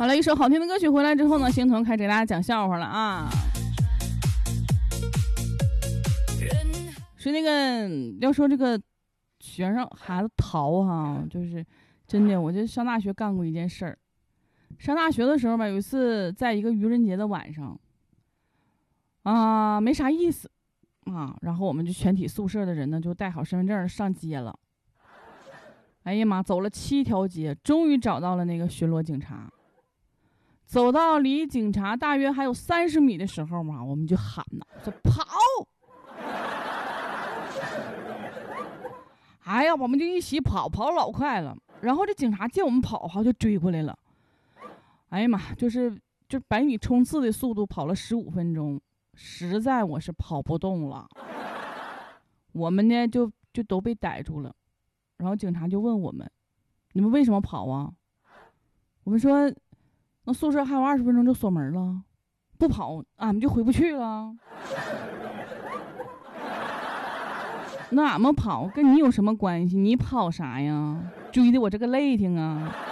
好了，一首好听的歌曲回来之后呢，星彤开始给大家讲笑话了啊。是那个要说这个学生孩子淘哈，就是真的，我就上大学干过一件事儿。上大学的时候吧，有一次在一个愚人节的晚上啊，没啥意思啊，然后我们就全体宿舍的人呢就带好身份证上街了。哎呀妈，走了7条街，终于找到了那个巡逻警察。走到离警察大约还有30米的时候嘛，我们就喊呐，说跑！哎呀，我们就一起跑老快了。然后这警察见我们跑哈，就追过来了。哎呀妈，就100米冲刺的速度跑了15分钟，实在我是跑不动了。我们呢就都被逮住了。然后警察就问我们，你们为什么跑啊？我们说，那宿舍还有20分钟就锁门了，不跑俺们就回不去了。那俺们跑跟你有什么关系？你跑啥呀？追的我这个累挺啊。